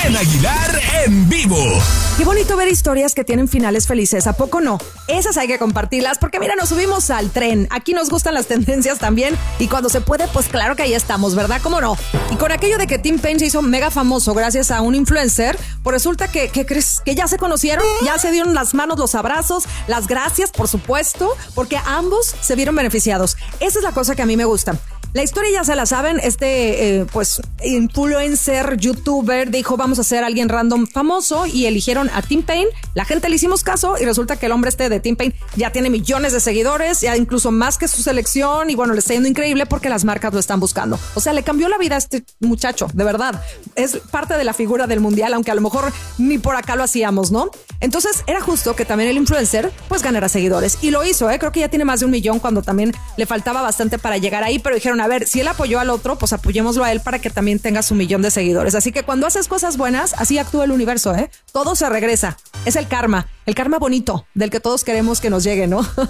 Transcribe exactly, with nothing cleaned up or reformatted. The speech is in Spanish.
Jen Aguilar en vivo. Qué bonito ver historias que tienen finales felices, ¿a poco no? Esas hay que compartirlas porque mira, nos subimos al tren. Aquí nos gustan las tendencias también y cuando se puede, pues claro que ahí estamos, ¿verdad? ¿Cómo no? Y con aquello de que Tim Payne se hizo mega famoso gracias a un influencer, pues resulta que, ¿qué crees? Que ya se conocieron, ya se dieron las manos, los abrazos, las gracias, por supuesto, porque ambos se vieron beneficiados. Esa es la cosa que a mí me gusta. La historia ya se la saben, este eh, pues influencer, youtuber dijo vamos a hacer a alguien random famoso y eligieron a Tim Payne, la gente le hicimos caso y resulta que el hombre este de Tim Payne ya tiene millones de seguidores, ya incluso más que su selección y bueno, le está yendo increíble porque las marcas lo están buscando. O sea, le cambió la vida a este muchacho, de verdad. Es parte de la figura del mundial, aunque a lo mejor ni por acá lo hacíamos, ¿no? Entonces era justo que también el influencer pues ganara seguidores y lo hizo, ¿eh? Creo que ya tiene más de un millón cuando también le faltaba bastante para llegar ahí, pero dijeron a ver, si él apoyó al otro, pues apoyémoslo a él para que también tenga su millón de seguidores. Así que cuando haces cosas buenas, así actúa el universo, ¿eh? Todo se regresa. Es el karma, el karma bonito del que todos queremos que nos llegue, ¿no?